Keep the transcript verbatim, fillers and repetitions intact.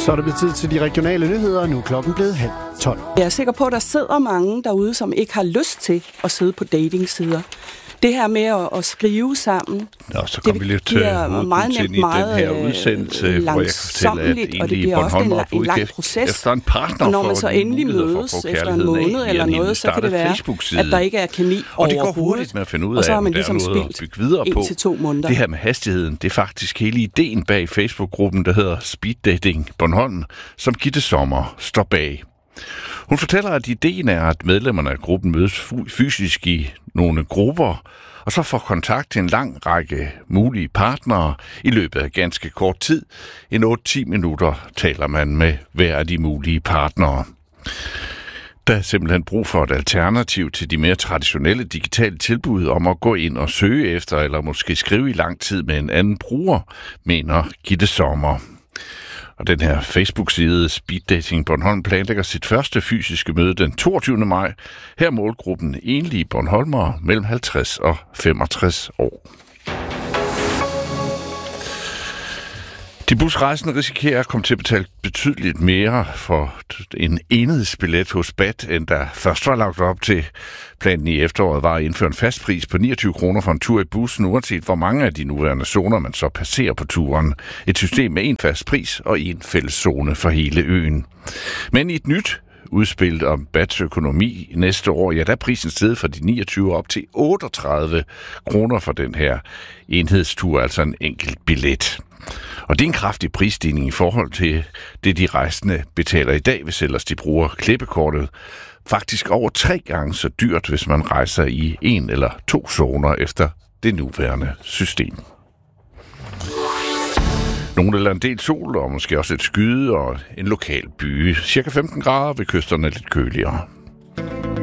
Så er det blevet tid til de regionale nyheder, og nu er klokken blevet halv tolv. Jeg er sikker på, at der sidder mange derude, som ikke har lyst til at sidde på datingsider. Det her med at, at skrive sammen, Nå, så kommer vi lidt til meget nemt, ind i den her udsendelse, hvor jeg kan fortælle, at egentlig Bornholm er en lang proces. Efter en partner, og når man så endelig mødes efter en måned eller noget, så kan det være, at der ikke er kemi og det går hurtigt med at finde ud af, at der er noget at bygge videre på. Til to måneder. Det her med hastigheden, det er faktisk hele ideen bag Facebook-gruppen, der hedder Speed Dating Bornholm, som Gitte Sommer står bag. Hun fortæller, at ideen er, at medlemmerne af gruppen mødes fysisk i nogle grupper, og så får kontakt til en lang række mulige partnere i løbet af ganske kort tid. I otte til ti minutter taler man med hver af de mulige partnere. Der er simpelthen brug for et alternativ til de mere traditionelle digitale tilbud om at gå ind og søge efter, eller måske skrive i lang tid med en anden bruger, mener Gitte Sommer. Og den her Facebook-side Speed Dating Bornholm planlægger sit første fysiske møde den toogtyvende maj. Her er målgruppen enlige bornholmere mellem halvtreds og femogtres år. De busrejsende risikerer at komme til at betale betydeligt mere for en enhedsbillet hos B A T, end der først var lagt op til. Planen i efteråret var at indføre en fast pris på niogtyve kroner for en tur i bussen, uanset hvor mange af de nuværende zoner man så passerer på turen. Et system med en fast pris og en fælles zone for hele øen. Men i et nyt udspil om B A T's økonomi næste år, ja, der er prisen steget fra de niogtyve op til otteogtredive kroner for den her enhedstur, altså en enkelt billet. Og det er en kraftig prisstigning i forhold til det, de rejsende betaler i dag, hvis ellers de bruger klippekortet. Faktisk over tre gange så dyrt, hvis man rejser i en eller to zoner efter det nuværende system. Nogle eller en del sol, og måske også et skyde og en lokal by. Cirka femten grader ved kysterne lidt køligere.